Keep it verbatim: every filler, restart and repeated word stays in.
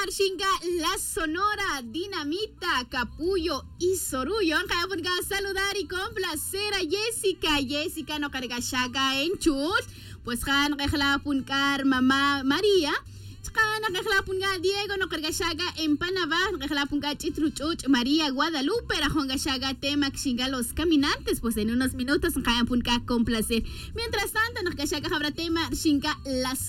Shinga, La Sonora, Dinamita, Capullo y Sorullo. Kaya po nga saludar y complacer a Jessica. Jessica no carga shaga en chut. Pues kan nakakilapon kar Mama Maria. Tsaka nakakilapon nga Diego no carga shaga en Panaba. Nakakilapon ka Chitruchuch Maria Guadalupe. Rajon nga shaga tema Shinga Los Caminantes. Pues en unos minutos kaya po ka complacer. Mientras tanto, nakakashaga kabra tema Shinga La